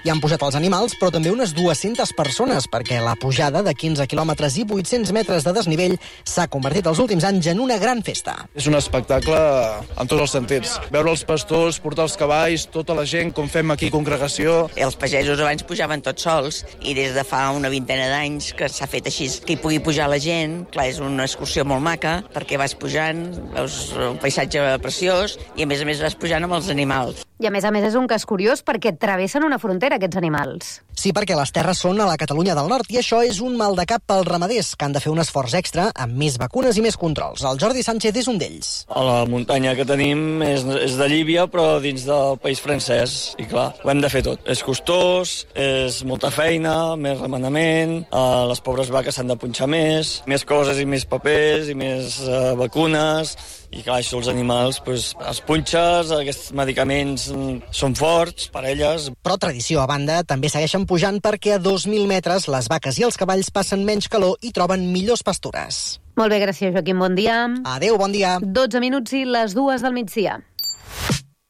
Hi han pujat els animals, però també unes 200 persones, perquè la pujada de 15 quilòmetres i 800 metres de desnivell s'ha convertit els últims anys en una gran festa. És un espectacle en tots els sentits. Veure els pastors, portar els cavalls, tota la gent, com fem aquí congregació. Els pagesos abans pujaven tots sols i des de fa una vintena d'anys que s'ha fet així, que hi pugui pujar la gent. Clar, és una excursió molt maca perquè vas pujant, veus un paisatge preciós i a més vas pujant amb els animals. I a més és un cas curiós perquè travessen una frontera aquests animals. Sí, perquè les terres són a la Catalunya del Nord i això és un mal de cap pels ramaders, que han de fer un esforç extra amb més vacunes i més controls. El Jordi Sánchez és un d'ells. La muntanya que tenim és de Llívia, però dins del país francès. I clar, ho hem de fer tot. És costós, és molta feina, més remenament, les pobres vaques s'han de punxar més coses i més papers i més vacunes. I clar, això els animals, els punxes, aquests medicaments són forts per elles. Però tradició a banda, també segueixen pujant perquè a 2.000 metres les vaques i els cavalls passen menys calor i troben millors pastures. Molt bé, gràcies, Joaquim. Bon dia. Adéu, bon dia. 12 minuts i les 2 del migdia.